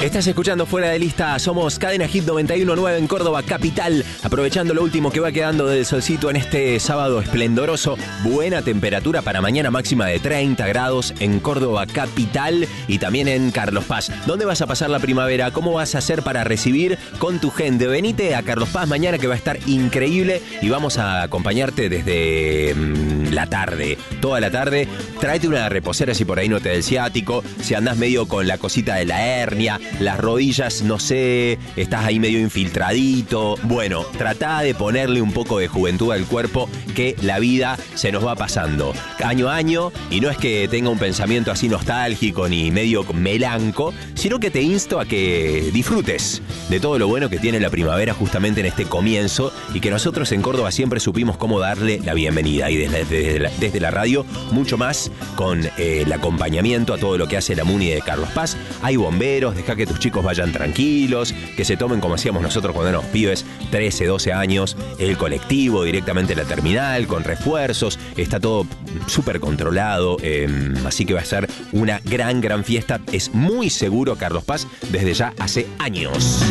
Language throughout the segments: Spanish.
Estás escuchando Fuera de Lista, somos Cadena Hit 91.9 en Córdoba capital, aprovechando lo último que va quedando del solcito en este sábado esplendoroso. Buena temperatura para mañana, máxima de 30 grados en Córdoba capital y también en Carlos Paz. ¿Dónde vas a pasar la primavera? ¿Cómo vas a hacer para recibir con tu gente? Venite a Carlos Paz mañana, que va a estar increíble y vamos a acompañarte desde la tarde, toda la tarde. Tráete una reposera si por ahí no te da el ciático, si andás medio con la cosita de la hernia, las rodillas, no sé, estás ahí medio infiltradito. Bueno, tratá de ponerle un poco de juventud al cuerpo, que la vida se nos va pasando año a año, y no es que tenga un pensamiento así nostálgico ni medio melanco, sino que te insto a que disfrutes de todo lo bueno que tiene la primavera justamente en este comienzo, y que nosotros en Córdoba siempre supimos cómo darle la bienvenida, y desde la radio mucho más con el acompañamiento a todo lo que hace la Muni de Carlos Paz. Hay bomberos, deja que tus chicos vayan tranquilos, que se tomen, como hacíamos nosotros cuando éramos pibes, 13, 12 años, el colectivo directamente a la terminal, con refuerzos, está todo súper controlado, así que va a ser una gran fiesta. Es muy seguro Carlos Paz desde ya hace años.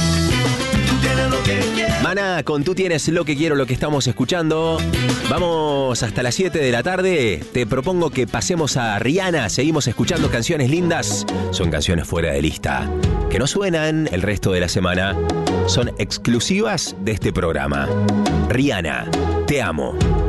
Maná, con Tú Tienes Lo Que Quiero, lo que estamos escuchando. Vamos hasta las 7 de la tarde. Te propongo que pasemos a Rihanna. Seguimos escuchando canciones lindas. Son canciones fuera de lista, que no suenan el resto de la semana. Son exclusivas de este programa. Rihanna, te amo.